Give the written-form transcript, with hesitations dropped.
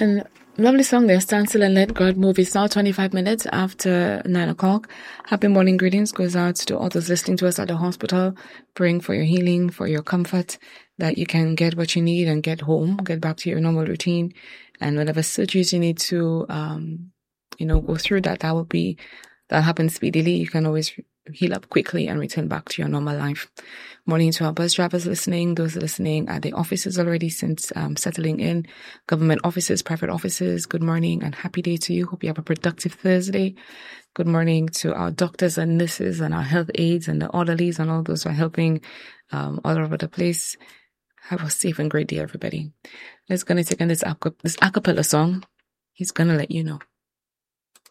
And lovely song there, Stand Still and Let God Move. It's now 25 minutes after 9 o'clock. Happy morning greetings goes out to all those listening to us at the hospital, praying for your healing, for your comfort, that you can get what you need and get home, get back to your normal routine. And whatever surgeries you need to, go through, that happens speedily. You can always heal up quickly and return back to your normal life. Morning to our bus drivers listening, those listening at the offices already since settling in, government offices, private offices. Good morning and happy day to you. Hope you have a productive Thursday. Good morning to our doctors and nurses and our health aides and the orderlies and all those who are helping all over the place. Have a safe and great day, everybody. Let's go and take on this a cappella song. He's gonna let you know.